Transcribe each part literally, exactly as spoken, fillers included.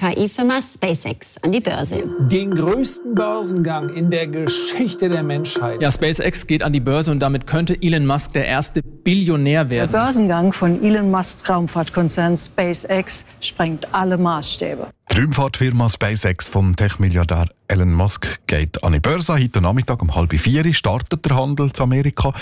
K I-Firma SpaceX an die Börse. Den größten Börsengang in der Geschichte der Menschheit. Ja, SpaceX geht an die Börse und damit könnte Elon Musk der erste Billionär werden. Der Börsengang von Elon Musks Raumfahrtkonzern SpaceX sprengt alle Maßstäbe. Die Raumfahrtfirma SpaceX vom Tech-Milliardär Elon Musk geht an die Börse. Heute Nachmittag um halb vier startet der Handel zu Amerika.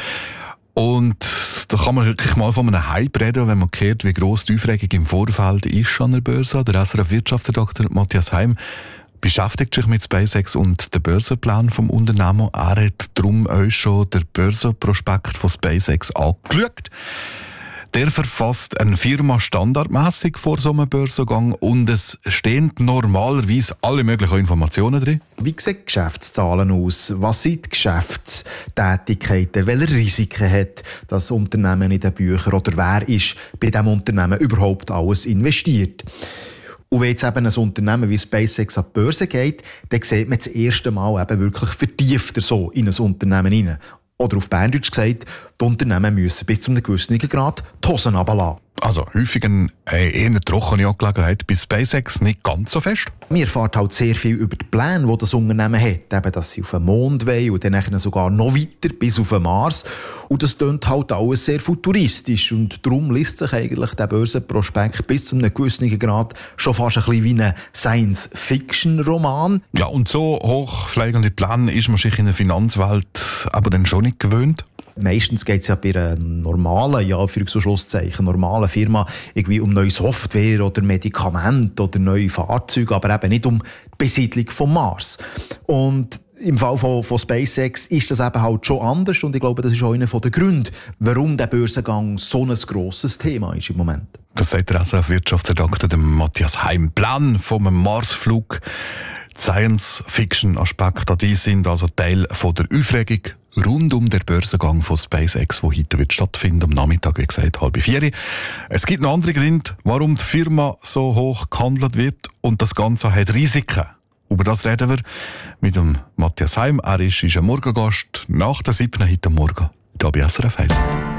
Und da kann man wirklich mal von einem Hype reden, wenn man hört, wie gross die Aufregung im Vorfeld ist an der Börse. Der S R F-Wirtschaftsredakteur Matthias Heim beschäftigt sich mit SpaceX und dem Börsenplan vom Unternehmen. Er hat darum euch schon den Börsenprospekt von SpaceX angeschaut. Der verfasst eine Firma standardmäßig vor so einem Börsengang und es stehen normalerweise alle möglichen Informationen drin. Wie sehen die Geschäftszahlen aus? Was sind die Geschäftstätigkeiten? Welche Risiken hat das Unternehmen in den Büchern? Oder wer ist bei diesem Unternehmen überhaupt alles investiert? Und wenn jetzt eben ein Unternehmen wie SpaceX an die Börse geht, dann sieht man das erste Mal eben wirklich vertiefter so in ein Unternehmen hinein. Oder auf Berndeutsch gesagt, die Unternehmen müssen bis zu einem gewissen Grad die Hosen runterlassen. Also häufig eine eher trockene Angelegenheit bei SpaceX, nicht ganz so fest. Wir erfahren halt sehr viel über die Pläne, die das Unternehmen hat. Eben, dass sie auf den Mond wollen und dann sogar noch weiter bis auf den Mars. Und das klingt halt alles sehr futuristisch. Und darum liest sich eigentlich der Börsenprospekt bis zu einem gewissen Grad schon fast ein bisschen wie ein Science-Fiction-Roman. Ja, und so hochfliegende Pläne ist man sich in der Finanzwelt aber dann schon nicht gewöhnt. Meistens geht es ja bei einer normalen, ja, für so Schlusszeichen, normalen Firma irgendwie um neue Software oder Medikamente oder neue Fahrzeuge, aber eben nicht um die Besiedlung vom Mars. Und im Fall von, von SpaceX ist das eben halt schon anders und ich glaube, das ist auch einer der Gründe, warum der Börsengang so ein grosses Thema ist im Moment. Das sagt der S R F-Wirtschaftsredakteur Matthias Heim. Plan vom Marsflug, Science-Fiction-Aspekte, die sind also Teil von der Aufregung rund um den Börsengang von SpaceX, der heute wird stattfinden, am Nachmittag, wie gesagt, halb vier. Es gibt noch andere Gründe, warum die Firma so hoch gehandelt wird und das Ganze hat Risiken. Über das reden wir mit dem Matthias Heim. Er ist, ist ein Morgengast nach der siebten heute Morgen hier bei S R F eins.